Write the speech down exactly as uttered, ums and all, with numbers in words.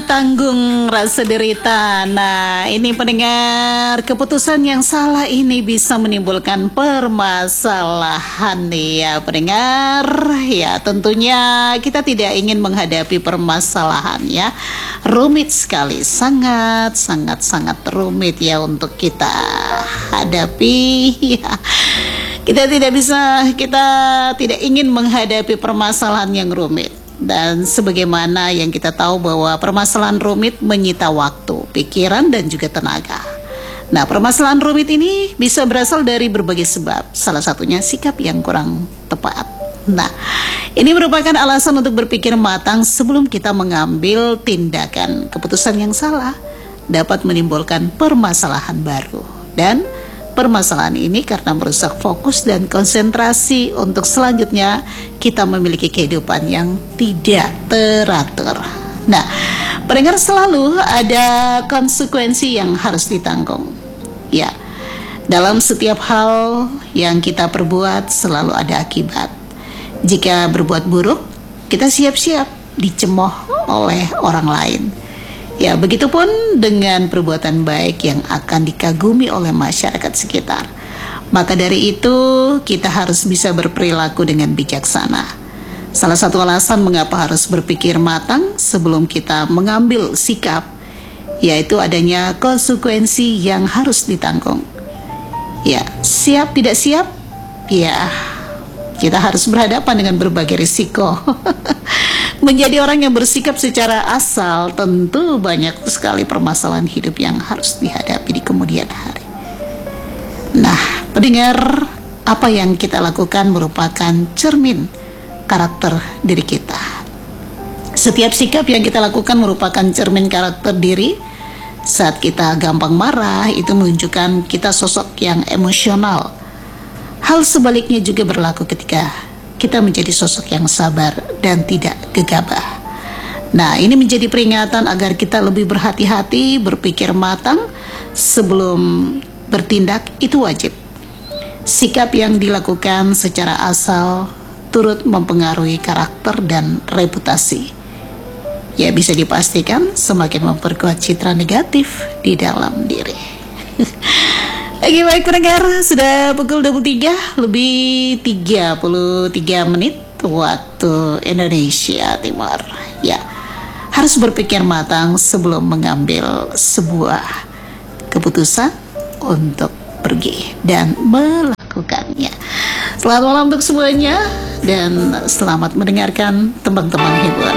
tanggung rasa derita. Nah, ini pendengar, keputusan yang salah ini bisa menimbulkan permasalahan nih ya pendengar. Ya, tentunya kita tidak ingin menghadapi permasalahan ya. Rumit sekali, sangat sangat sangat rumit ya untuk kita hadapi ya. Kita tidak bisa, kita tidak ingin menghadapi permasalahan yang rumit. Dan sebagaimana yang kita tahu bahwa permasalahan rumit menyita waktu, pikiran, dan juga tenaga. Nah, permasalahan rumit ini bisa berasal dari berbagai sebab. Salah satunya sikap yang kurang tepat. Nah, ini merupakan alasan untuk berpikir matang sebelum kita mengambil tindakan. Keputusan yang salah dapat menimbulkan permasalahan baru. Dan permasalahan ini karena merusak fokus dan konsentrasi untuk selanjutnya kita memiliki kehidupan yang tidak teratur. Nah, pendengar, selalu ada konsekuensi yang harus ditanggung. Ya, dalam setiap hal yang kita perbuat selalu ada akibat. Jika berbuat buruk, kita siap-siap dicemooh oleh orang lain. Ya, begitupun dengan perbuatan baik yang akan dikagumi oleh masyarakat sekitar. Maka dari itu, kita harus bisa berperilaku dengan bijaksana. Salah satu alasan mengapa harus berpikir matang sebelum kita mengambil sikap, yaitu adanya konsekuensi yang harus ditanggung. Ya, siap tidak siap? Ya, kita harus berhadapan dengan berbagai risiko. Menjadi orang yang bersikap secara asal, tentu banyak sekali permasalahan hidup yang harus dihadapi di kemudian hari. Nah, pendengar, apa yang kita lakukan merupakan cermin karakter diri kita. Setiap sikap yang kita lakukan merupakan cermin karakter diri. Saat kita gampang marah, itu menunjukkan kita sosok yang emosional. Hal sebaliknya juga berlaku ketika kita menjadi sosok yang sabar dan tidak gegabah. Nah, ini menjadi peringatan agar kita lebih berhati-hati, berpikir matang sebelum bertindak, itu wajib. Sikap yang dilakukan secara asal turut mempengaruhi karakter dan reputasi. Ya, bisa dipastikan semakin memperkuat citra negatif di dalam diri. Oke, baik pendengar, sudah pukul dua puluh tiga lebih tiga puluh tiga menit waktu Indonesia Timur. Ya, harus berpikir matang sebelum mengambil sebuah keputusan untuk pergi dan melakukannya. Selamat malam untuk semuanya dan selamat mendengarkan teman-teman hiburan.